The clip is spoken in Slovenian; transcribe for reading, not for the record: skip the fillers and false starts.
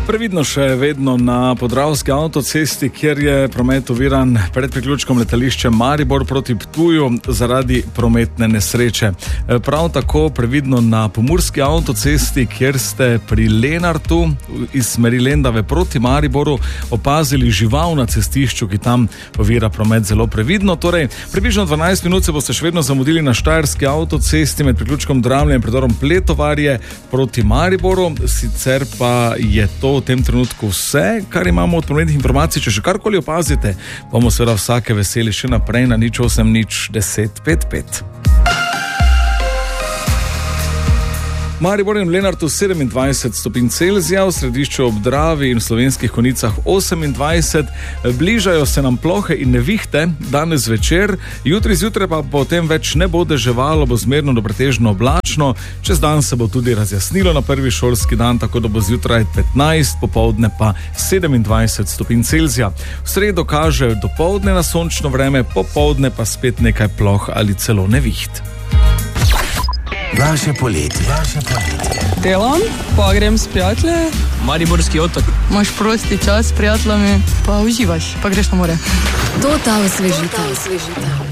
Previdno še vedno na Podravski avtocesti, kjer je promet oviran pred priključkom letališča Maribor proti Ptuju zaradi prometne nesreče. Prav tako previdno na Pomurski avtocesti, kjer ste pri Lenartu iz smeri Lendave proti Mariboru opazili žival na cestišču, ki tam ovira promet zelo previdno. Torej, približno 12 minut se boste še vedno zamudili na Štajerski avtocesti med priključkom Dramlje in predorom Pletovarje proti Mariboru. Sicer pa je to v tem trenutku vse, kar imamo od prometnih informacij. Če še karkoli opazite, bomo seveda vsake veseli še naprej na 0800 10 55. Maribor in v Lenartu 27 stopinj Celzija, v središču ob Dravi in v Slovenskih Konjicah 28. Bližajo se nam plohe in nevihte danes večer, jutri zjutraj pa potem več ne bo deževalo, bo zmerno do pretežno oblačno, čez dan se bo tudi razjasnilo na prvi šolski dan, tako da bo zjutraj 15, popoldne pa 27 stopinj Celzija. V sredo kaže dopoldne na sončno vreme, popoldne pa spet nekaj ploh ali celo neviht. Naše poletje. Delam, pa grem s prijatelji. Mariborski otok. Imaš prosti čas s prijateljami, pa uživaš, pa greš na more. Total osvežitev.